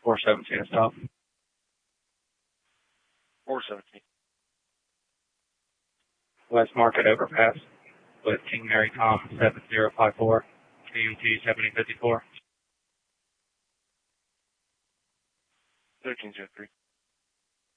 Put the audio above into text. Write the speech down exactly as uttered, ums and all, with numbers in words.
four seventeen to stop. four seventeen. West Market overpass with King Mary Tom seven zero five four, K M T seventy fifty-four. thirteen zero three.